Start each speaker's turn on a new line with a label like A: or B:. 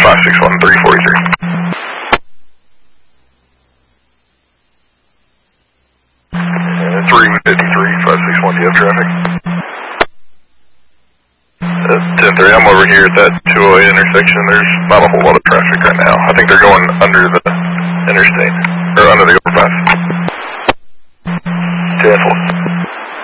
A: 561-343. 353, 561, do you have traffic? 10-3, I'm over here at that 208 intersection. There's not a whole lot of traffic right now. I think they're going under the interstate, or under the overpass. 10-4.